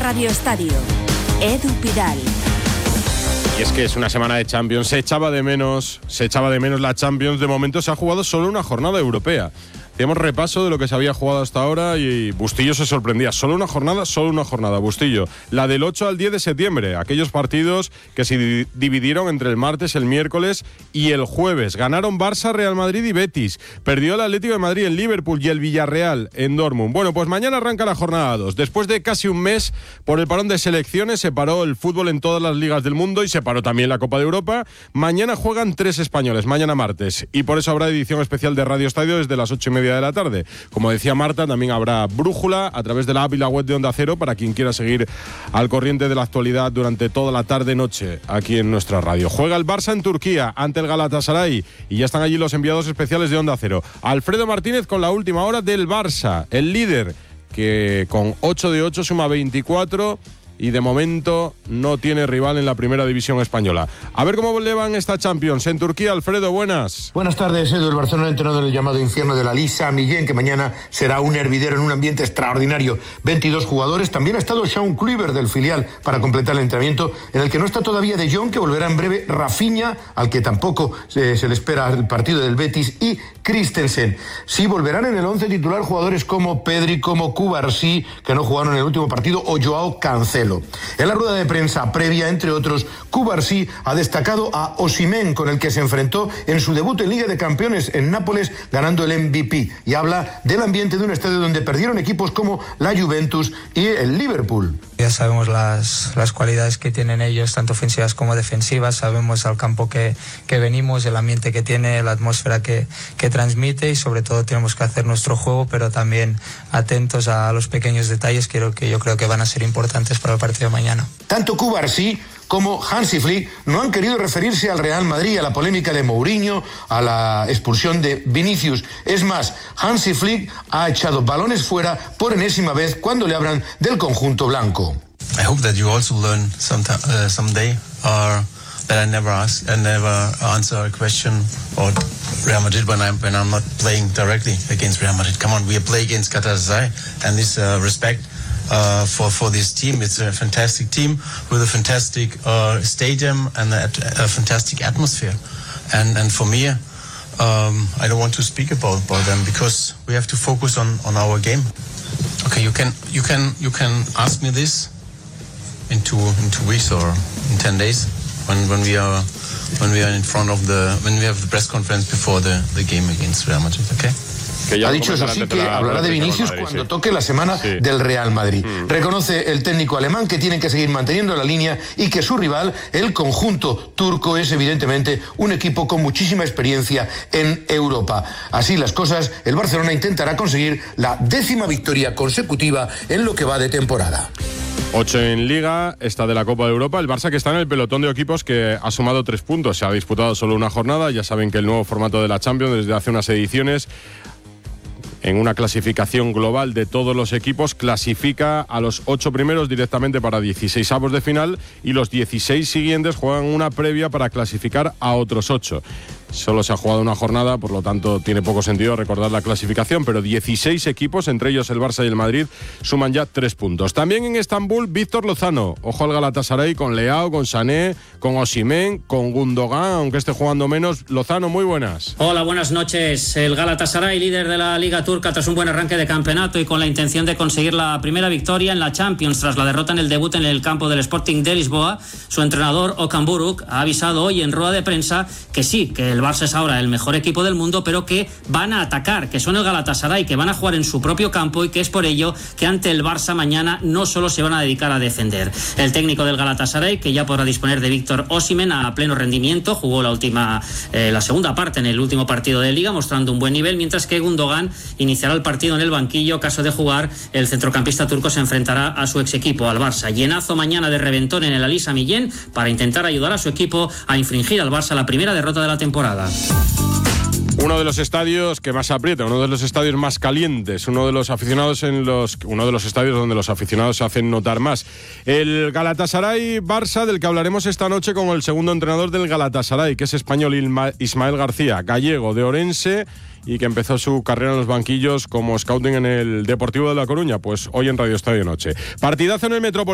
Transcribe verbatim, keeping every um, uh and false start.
Radio Estadio, Edu Pidal. Y es que es una semana de Champions, se echaba de menos, se echaba de menos la Champions. De momento se ha jugado solo una jornada europea. Hacíamos repaso de lo que se había jugado hasta ahora y Bustillo se sorprendía. Solo una jornada, solo una jornada, Bustillo. La del ocho al diez de septiembre. Aquellos partidos que se dividieron entre el martes, el miércoles y el jueves. Ganaron Barça, Real Madrid y Betis. Perdió el Atlético de Madrid en Liverpool y el Villarreal en Dortmund. Bueno, pues mañana arranca la jornada dos. Después de casi un mes por el parón de selecciones, se paró el fútbol en todas las ligas del mundo y se paró también la Copa de Europa. Mañana juegan tres españoles, mañana martes. Y por eso habrá edición especial de Radio Estadio desde las ocho y media de la tarde. Como decía Marta, también habrá brújula a través de la app y la web de Onda Cero para quien quiera seguir al corriente de la actualidad durante toda la tarde-noche aquí en nuestra radio. Juega el Barça en Turquía ante el Galatasaray y ya están allí los enviados especiales de Onda Cero. Alfredo Martínez con la última hora del Barça, el líder que con ocho de ocho suma veinticuatro y de momento no tiene rival en la primera división española. A ver cómo le van esta Champions en Turquía. Alfredo, buenas. Buenas tardes, Edu. El Barcelona ha entrenado en el llamado infierno de la Lisa Millén, que mañana será un hervidero en un ambiente extraordinario. veintidós jugadores. También ha estado Sean Kluivert del filial para completar el entrenamiento, en el que no está todavía De Jong, que volverá en breve, Rafinha, al que tampoco eh, se le espera el partido del Betis, y Christensen. Sí, volverán en el once titular jugadores como Pedri, como Cubarsí, que no jugaron en el último partido, o Joao Cancelo. En la rueda de prensa previa, entre otros, Cubarsí ha destacado a Osimhen, con el que se enfrentó en su debut en Liga de Campeones en Nápoles, ganando el M V P, y habla del ambiente de un estadio donde perdieron equipos como la Juventus y el Liverpool. Ya sabemos las, las cualidades que tienen ellos, tanto ofensivas como defensivas, sabemos al campo que, que venimos, el ambiente que tiene, la atmósfera que, que transmite, y sobre todo tenemos que hacer nuestro juego, pero también atentos a los pequeños detalles que, que yo creo que van a ser importantes para el partido de mañana. Tanto Cubarsí como Hansi Flick no han querido referirse al Real Madrid, a la polémica de Mourinho, a la expulsión de Vinicius. Es más, Hansi Flick ha echado balones fuera por enésima vez cuando le hablan del conjunto blanco. I hope that you also learn some uh, someday or that I never ask I never answer a question or Real Madrid when I'm when I'm not playing directly against Real Madrid. Come on, we play against Galatasaray, and this uh, respect Uh, for for this team. It's a fantastic team with a fantastic uh, stadium and a, a fantastic atmosphere. And and for me, um, I don't want to speak about, about them because we have to focus on, on our game. Okay, you can you can you can ask me this in two in two weeks or in ten days when when we are when we are in front of the when we have the press conference before the, the game against Real Madrid. Okay. Ha dicho eso sí que hablará de Vinicius Madrid, cuando sí. toque la semana sí. del Real Madrid. Mm. Reconoce el técnico alemán que tienen que seguir manteniendo la línea y que su rival, el conjunto turco, es evidentemente un equipo con muchísima experiencia en Europa. Así las cosas, el Barcelona intentará conseguir la décima victoria consecutiva en lo que va de temporada. Ocho en Liga, esta de la Copa de Europa. El Barça, que está en el pelotón de equipos, que ha sumado tres puntos. Se ha disputado solo una jornada. Ya saben que el nuevo formato de la Champions desde hace unas ediciones, en una clasificación global de todos los equipos, clasifica a los ocho primeros directamente para dieciseisavos de final, y los dieciséis siguientes juegan una previa para clasificar a otros ocho. Solo se ha jugado una jornada, por lo tanto tiene poco sentido recordar la clasificación, pero dieciséis equipos, entre ellos el Barça y el Madrid, suman ya tres puntos. También en Estambul, Víctor Lozano. Ojo al Galatasaray con Leao, con Sané, con Osimhen, con Gundogan, aunque esté jugando menos. Lozano, muy buenas. Hola, buenas noches. El Galatasaray, líder de la Liga Turca tras un buen arranque de campeonato y con la intención de conseguir la primera victoria en la Champions tras la derrota en el debut en el campo del Sporting de Lisboa. Su entrenador, Okan Buruk, ha avisado hoy en rueda de prensa que sí, que el Barça es ahora el mejor equipo del mundo, pero que van a atacar, que son el Galatasaray, que van a jugar en su propio campo y que es por ello que ante el Barça mañana no solo se van a dedicar a defender. El técnico del Galatasaray, que ya podrá disponer de Víctor Osimhen a pleno rendimiento, jugó la última, eh, la segunda parte en el último partido de Liga, mostrando un buen nivel, mientras que Gundogan iniciará el partido en el banquillo. Caso de jugar, el centrocampista turco se enfrentará a su ex equipo, al Barça. Llenazo mañana de reventón en el Alisa Millén para intentar ayudar a su equipo a infringir al Barça la primera derrota de la temporada. Uno de los estadios que más aprieta, uno de los estadios más calientes, uno de los aficionados en los, uno de los estadios donde los aficionados se hacen notar más. El Galatasaray Barça, del que hablaremos esta noche con el segundo entrenador del Galatasaray, que es español, Ismael García, gallego de Orense, y que empezó su carrera en los banquillos como scouting en el Deportivo de La Coruña. Pues hoy en Radio Estadio Noche. Partidazo en el Metropolitano.